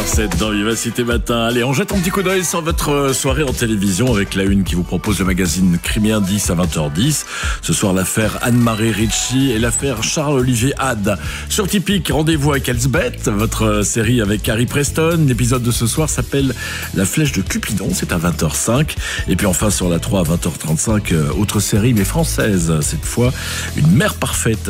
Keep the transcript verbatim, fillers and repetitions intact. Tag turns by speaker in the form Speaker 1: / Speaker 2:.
Speaker 1: heures sept dans Vivacité Matin. Allez, on jette un petit coup d'œil sur votre soirée en télévision avec La Une qui vous propose le magazine Crime et Indices à vingt heures dix. Ce soir, l'affaire Anne-Marie Ritchie et l'affaire Charles-Olivier Had. Sur Typique, rendez-vous avec Elsbeth, votre série avec Harry Preston. L'épisode de ce soir s'appelle La Flèche de Cupidon, c'est à vingt heures cinq. Et puis enfin sur la trois à vingt heures trente-cinq, autre série mais française, cette fois, Une mère parfaite.